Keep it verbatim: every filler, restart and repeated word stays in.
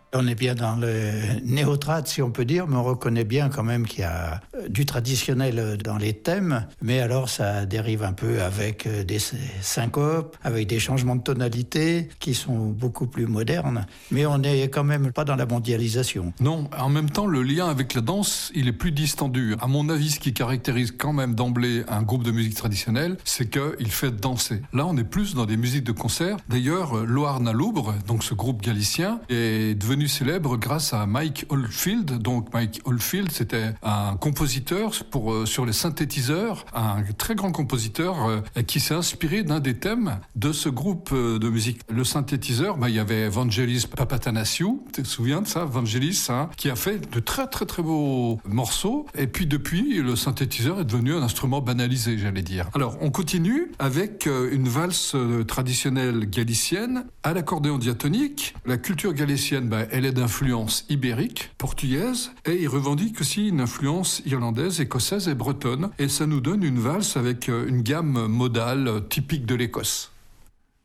On est bien dans le néo-trad, si on peut dire, mais on reconnaît bien quand même qu'il y a du traditionnel dans les thèmes, mais alors ça dérive un peu avec des syncopes, avec des changements de tonalité qui sont beaucoup plus modernes, mais on n'est quand même pas dans la mondialisation. Non, en même temps, le lien avec la danse, il est plus distendu. À mon avis, ce qui caractérise quand même d'emblée un groupe de musique traditionnelle, c'est qu'il fait danser. Là, on est plus dans des musiques de concert. D'ailleurs, Loarn à Loubre, donc ce groupe galicien, est devenu célèbre grâce à Mike Oldfield. Donc Mike Oldfield, c'était un compositeur pour, euh, sur les synthétiseurs, un très grand compositeur euh, qui s'est inspiré d'un des thèmes de ce groupe euh, de musique. Le synthétiseur, bah, il y avait Vangelis Papathanassiou, tu te souviens de ça, Vangelis, hein, qui a fait de très très très beaux morceaux. Et puis depuis, le synthétiseur est devenu un instrument banalisé, j'allais dire. Alors, on continue avec euh, une valse euh, traditionnelle galicienne à l'accordéon diatonique. La culture galicienne, bah, elle est d'influence ibérique, portugaise, et il revendique aussi une influence irlandaise, écossaise et bretonne. Et ça nous donne une valse avec une gamme modale typique de l'Écosse.